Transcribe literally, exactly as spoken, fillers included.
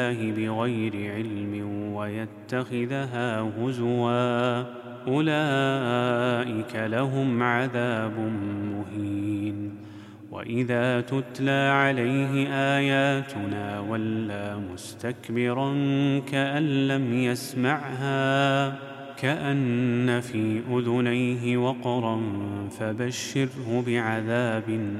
بغير علم ويتخذها هزوا أولئك لهم عذاب مهين. وإذا تتلى عليه آياتنا ولى مستكبرا كأن لم يسمعها كأن في أذنيه وقرا فبشره بعذاب